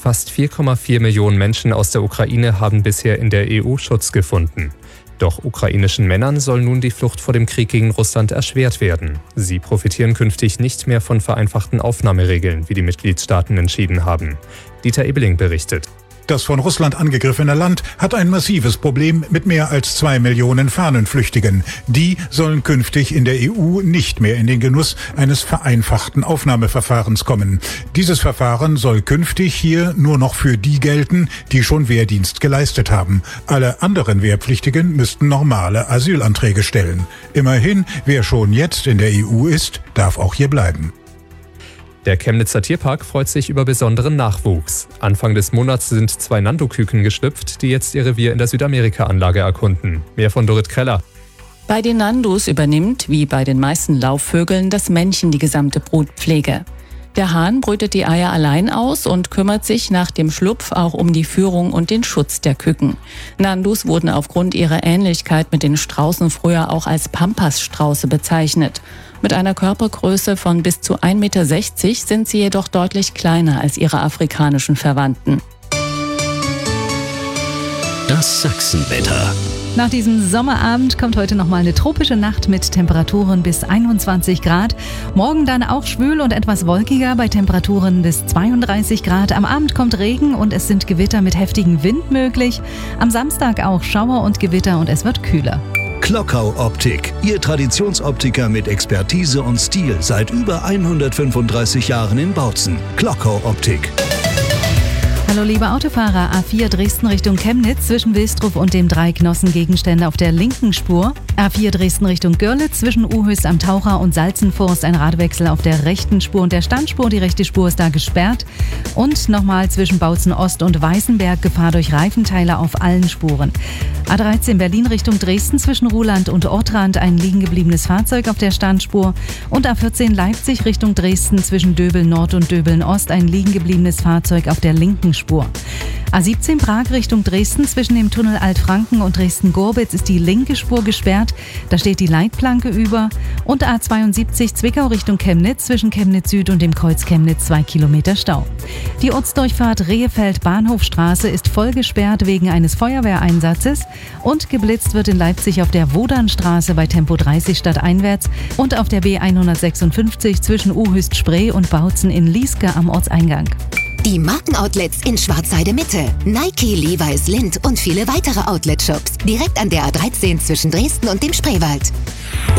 Fast 4,4 Millionen Menschen aus der Ukraine haben bisher in der EU Schutz gefunden. Doch ukrainischen Männern soll nun die Flucht vor dem Krieg gegen Russland erschwert werden. Sie profitieren künftig nicht mehr von vereinfachten Aufnahmeregeln, wie die Mitgliedstaaten entschieden haben. Dieter Ebeling berichtet. Das von Russland angegriffene Land hat ein massives Problem mit mehr als 2 Millionen Fahnenflüchtigen. Die sollen künftig in der EU nicht mehr in den Genuss eines vereinfachten Aufnahmeverfahrens kommen. Dieses Verfahren soll künftig hier nur noch für die gelten, die schon Wehrdienst geleistet haben. Alle anderen Wehrpflichtigen müssten normale Asylanträge stellen. Immerhin, wer schon jetzt in der EU ist, darf auch hier bleiben. Der Chemnitzer Tierpark freut sich über besonderen Nachwuchs. Anfang des Monats sind 2 Nando-Küken geschlüpft, die jetzt ihr Revier in der Südamerika-Anlage erkunden. Mehr von Dorit Kreller. Bei den Nandos übernimmt, wie bei den meisten Laufvögeln, das Männchen die gesamte Brutpflege. Der Hahn brütet die Eier allein aus und kümmert sich nach dem Schlupf auch um die Führung und den Schutz der Küken. Nandos wurden aufgrund ihrer Ähnlichkeit mit den Straußen früher auch als Pampasstrauße bezeichnet. Mit einer Körpergröße von bis zu 1,60 Meter sind sie jedoch deutlich kleiner als ihre afrikanischen Verwandten. Das Sachsenwetter. Nach diesem Sommerabend kommt heute nochmal eine tropische Nacht mit Temperaturen bis 21 Grad. Morgen dann auch schwül und etwas wolkiger bei Temperaturen bis 32 Grad. Am Abend kommt Regen und es sind Gewitter mit heftigem Wind möglich. Am Samstag auch Schauer und Gewitter und es wird kühler. Klockau Optik, Ihr Traditionsoptiker mit Expertise und Stil seit über 135 Jahren in Bautzen. Klockau Optik. Hallo liebe Autofahrer, A4 Dresden Richtung Chemnitz zwischen Wilstrup und dem Dreieck Gegenstände auf der linken Spur. A4 Dresden Richtung Görlitz zwischen Uhöst am Taucher und Salzenforst ein Radwechsel auf der rechten Spur und der Standspur. Die rechte Spur ist da gesperrt. Und nochmal zwischen Bautzen Ost und Weißenberg Gefahr durch Reifenteile auf allen Spuren. A13 Berlin Richtung Dresden zwischen Ruhland und Ortrand ein liegen gebliebenes Fahrzeug auf der Standspur. Und A14 Leipzig Richtung Dresden zwischen Döbeln Nord und Döbeln Ost ein liegen gebliebenes Fahrzeug auf der linken Spur. A17 Prag Richtung Dresden zwischen dem Tunnel Altfranken und Dresden-Gorbitz ist die linke Spur gesperrt. Da steht die Leitplanke über. Und A72 Zwickau Richtung Chemnitz zwischen Chemnitz Süd und dem Kreuz Chemnitz 2 Kilometer Stau. Die Ortsdurchfahrt Rehefeld-Bahnhofstraße ist voll gesperrt wegen eines Feuerwehreinsatzes. Und geblitzt wird in Leipzig auf der Wodanstraße bei Tempo 30 stadteinwärts und auf der B156 zwischen Uhöst-Spree und Bautzen in Lieske am Ortseingang. Die Markenoutlets in Schwarzheide Mitte. Nike, Levi's, Lindt und viele weitere Outlet-Shops. Direkt an der A13 zwischen Dresden und dem Spreewald.